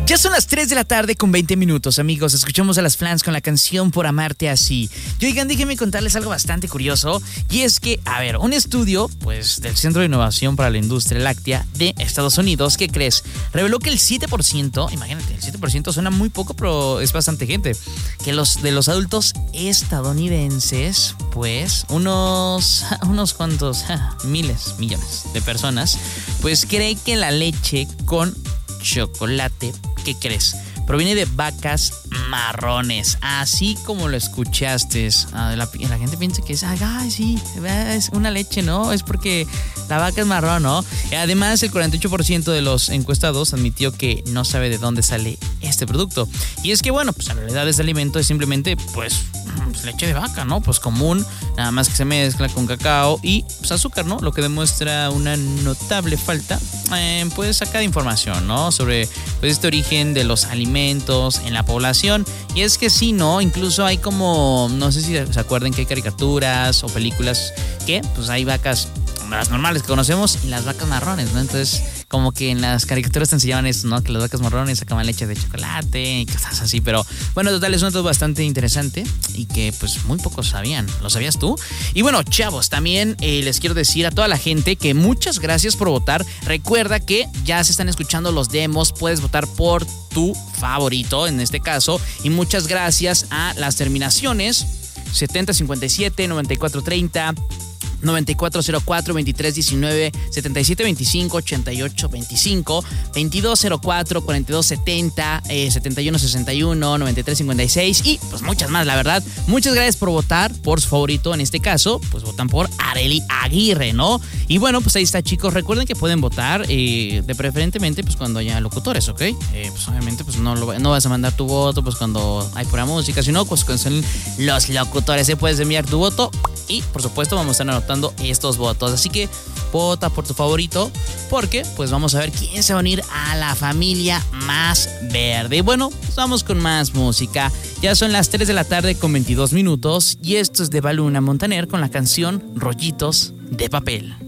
Ya son las 3 de la tarde con 20 minutos, amigos. Escuchamos a las Flans con la canción Por Amarte Así. Y oigan, déjenme contarles algo bastante curioso. Y es que, un estudio, pues, del Centro de Innovación para la Industria Láctea de Estados Unidos, ¿qué crees? Reveló que el 7%, imagínate, el 7% suena muy poco, pero es bastante gente, que de los adultos estadounidenses, pues, unos cuantos, miles, millones de personas, pues, creen que la leche con chocolate, ¿qué crees? Proviene de vacas marrones, así como lo escuchaste. La gente piensa que sí, es una leche, ¿no? Es porque la vaca es marrón, ¿no? Además, el 48% de los encuestados admitió que no sabe de dónde sale este producto. Y es que, bueno, pues en realidad este alimento es simplemente, pues leche de vaca, ¿no? Pues común, nada más que se mezcla con cacao y pues, azúcar, ¿no? Lo que demuestra una notable falta, pues acá de información, ¿no? Sobre pues, este origen de los alimentos en la población. Y es que sí, ¿no? Incluso hay como, no sé si se acuerdan que hay caricaturas o películas que pues hay vacas, las normales que conocemos, y las vacas marrones, ¿no? Entonces, como que en las caricaturas te enseñaban eso, ¿no? Que las vacas marrones sacaban leche de chocolate y cosas así. Pero bueno, total, es un dato bastante interesante y que pues muy pocos sabían. ¿Lo sabías tú? Y bueno, chavos, también les quiero decir a toda la gente que muchas gracias por votar. Recuerda que ya se están escuchando los demos. Puedes votar por tu favorito en este caso. Y muchas gracias a las terminaciones 7057, 9430, 9404, 2319, 7725, 8825, 2204, 4270, 7161, 9356 y pues muchas más, la verdad. Muchas gracias por votar por su favorito. En este caso, pues votan por Arely Aguirre, ¿no? Y bueno, pues ahí está, chicos. Recuerden que pueden votar de preferentemente pues cuando haya locutores, ¿ok? Pues obviamente pues no vas a mandar tu voto pues cuando hay pura música, sino pues cuando son los locutores, puedes enviar tu voto y por supuesto vamos a estar anotando estos votos. Así que vota por tu favorito porque pues vamos a ver quién se va a unir a la familia más verde. Y bueno, pues vamos con más música. Ya son las 3 de la tarde con 22 minutos y esto es de Baluna Montaner con la canción Rollitos de Papel.